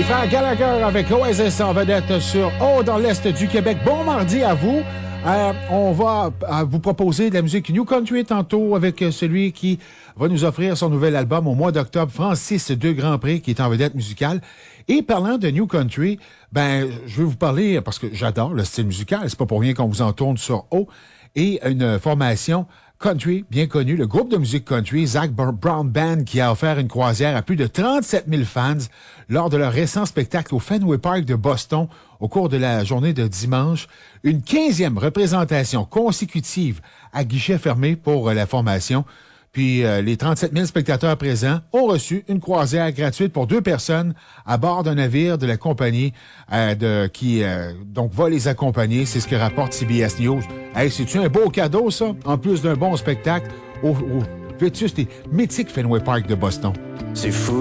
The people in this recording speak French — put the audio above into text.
Les frères Gallagher avec Oasis en vedette sur O dans l'Est du Québec. Bon mardi à vous. On va vous proposer de la musique New Country tantôt avec celui qui va nous offrir son nouvel album au mois d'octobre, Francis de Grand Prix, qui est en vedette musicale. Et parlant de New Country, je vais vous parler, parce que j'adore le style musical, c'est pas pour rien qu'on vous en tourne sur O, et une formation country bien connue, le groupe de musique country, Zac Brown Band, qui a offert une croisière à plus de 37 000 fans lors de leur récent spectacle au Fenway Park de Boston au cours de la journée de dimanche. Une 15e représentation consécutive à guichet fermé pour la formation. Puis les 37 000 spectateurs présents ont reçu une croisière gratuite pour 2 personnes à bord d'un navire de la compagnie qui va les accompagner. C'est ce que rapporte CBS News. Hey, c'est-tu un beau cadeau, ça? En plus d'un bon spectacle au vétuste et mythique Fenway Park de Boston. C'est fou.